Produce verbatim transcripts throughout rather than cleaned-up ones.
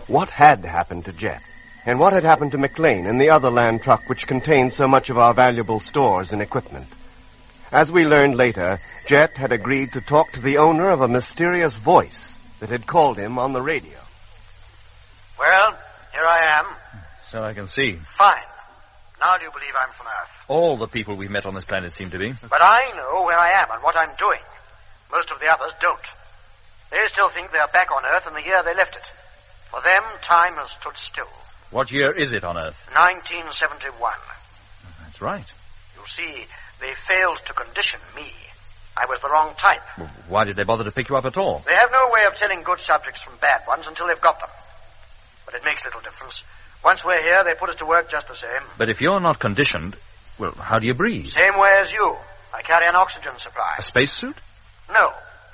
What had happened to Jet? And what had happened to McLean and the other land truck which contained so much of our valuable stores and equipment? As we learned later, Jet had agreed to talk to the owner of a mysterious voice that had called him on the radio. Well, here I am. So I can see. Fine. Now do you believe I'm from Earth? All the people we've met on this planet seem to be. But I know where I am and what I'm doing. Most of the others don't. They still think they're back on Earth in the year they left it. For them, time has stood still. What year is it on Earth? nineteen seventy-one. That's right. You see, they failed to condition me. I was the wrong type. Well, why did they bother to pick you up at all? They have no way of telling good subjects from bad ones until they've got them. But it makes little difference. Once we're here, they put us to work just the same. But if you're not conditioned, well, how do you breathe? Same way as you. I carry an oxygen supply. A spacesuit? No.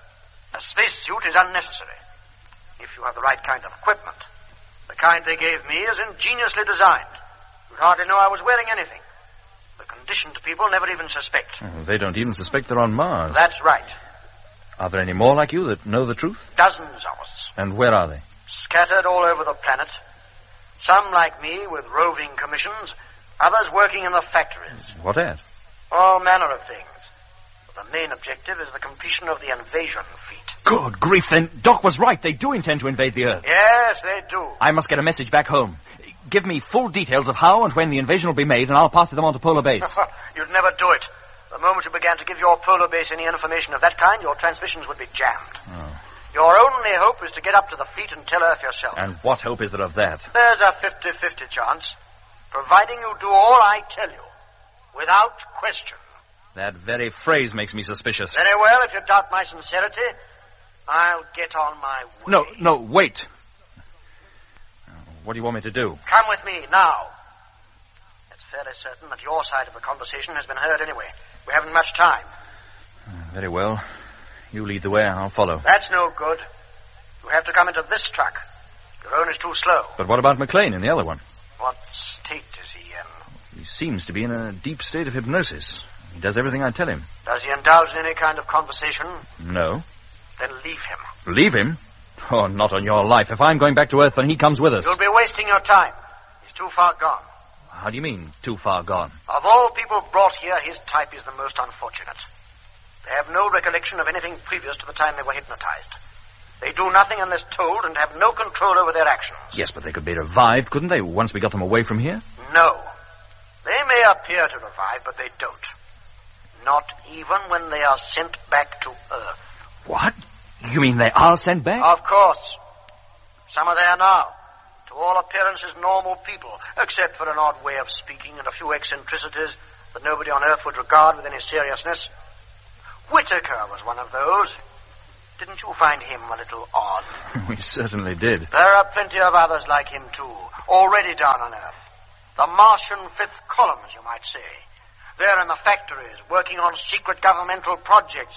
A spacesuit is unnecessary. If you have the right kind of equipment. The kind they gave me is ingeniously designed. You'd hardly know I was wearing anything. The conditioned people never even suspect. Oh, they don't even suspect they're on Mars. That's right. Are there any more like you that know the truth? Dozens of us. And where are they? Scattered all over the planet. Some like me with roving commissions. Others working in the factories. What at? All manner of things. But the main objective is the completion of the invasion feat. Good grief, then. Doc was right. They do intend to invade the Earth. Yes, they do. I must get a message back home. Give me full details of how and when the invasion will be made, and I'll pass them on to Polar Base. You'd never do it. The moment you began to give your Polar Base any information of that kind, your transmissions would be jammed. Oh. Your only hope is to get up to the fleet and tell Earth yourself. And what hope is there of that? There's a fifty-fifty chance, providing you do all I tell you, without question. That very phrase makes me suspicious. Very well, if you doubt my sincerity, I'll get on my way. No, no, wait. What do you want me to do? Come with me, now. It's fairly certain that your side of the conversation has been heard anyway. We haven't much time. Very well. You lead the way, I'll follow. That's no good. You have to come into this truck. Your own is too slow. But what about McLean and the other one? What state is he in? He seems to be in a deep state of hypnosis. He does everything I tell him. Does he indulge in any kind of conversation? No. Then leave him. Leave him? Oh, not on your life. If I'm going back to Earth, then he comes with us. You'll be wasting your time. He's too far gone. How do you mean, too far gone? Of all people brought here, his type is the most unfortunate. They have no recollection of anything previous to the time they were hypnotized. They do nothing unless told and have no control over their actions. Yes, but they could be revived, couldn't they, once we got them away from here? No. They may appear to revive, but they don't. Not even when they are sent back to Earth. What? You mean they are sent back? Of course. Some are there now. To all appearances, normal people, except for an odd way of speaking and a few eccentricities that nobody on Earth would regard with any seriousness. Whitaker was one of those. Didn't you find him a little odd? We certainly did. There are plenty of others like him, too, already down on Earth. The Martian fifth column, as you might say. They're in the factories, working on secret governmental projects.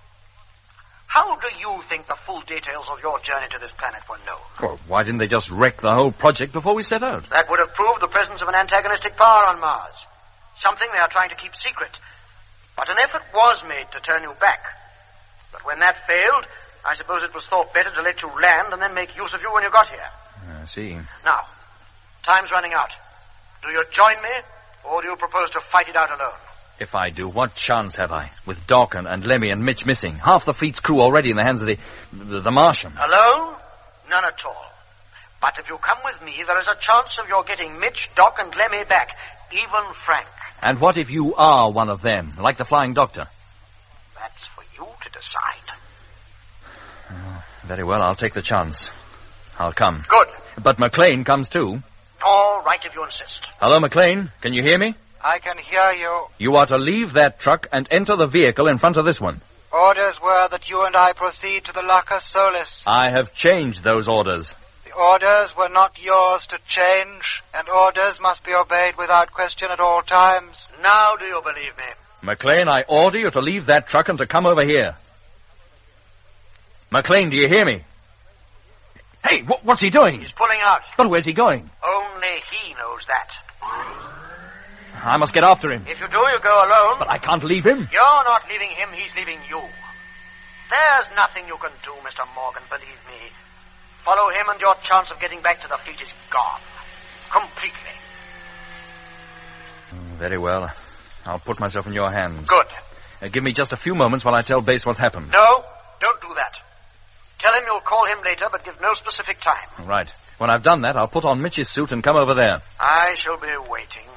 How do you think the full details of your journey to this planet were known? Well, why didn't they just wreck the whole project before we set out? That would have proved the presence of an antagonistic power on Mars. Something they are trying to keep secret. But an effort was made to turn you back. But when that failed, I suppose it was thought better to let you land and then make use of you when you got here. I see. Now, time's running out. Do you join me, or do you propose to fight it out alone? If I do, what chance have I? With Doc and, and Lemmy and Mitch missing. Half the fleet's crew already in the hands of the, the, the Martians. Alone? None at all. But if you come with me, there is a chance of your getting Mitch, Doc, and Lemmy back. Even Frank. And what if you are one of them, like the Flying Doctor? That's for you to decide. Oh, very well, I'll take the chance. I'll come. Good. But McLean comes too. All right, if you insist. Hello, McLean. Can you hear me? I can hear you. You are to leave that truck and enter the vehicle in front of this one. Orders were that you and I proceed to the Lacus Solis. I have changed those orders. The orders were not yours to change, and orders must be obeyed without question at all times. Now do you believe me? McLean, I order you to leave that truck and to come over here. McLean, do you hear me? Hey, wh- what's he doing? He's pulling out. But where's he going? Only he knows that. I must get after him. If you do, you go alone. But I can't leave him. You're not leaving him, he's leaving you. There's nothing you can do, Mister Morgan, believe me. Follow him and your chance of getting back to the fleet is gone. Completely. Very well. I'll put myself in your hands. Good. Uh, give me just a few moments while I tell Base what's happened. No, don't do that. Tell him you'll call him later, but give no specific time. Right. When I've done that, I'll put on Mitch's suit and come over there. I shall be waiting.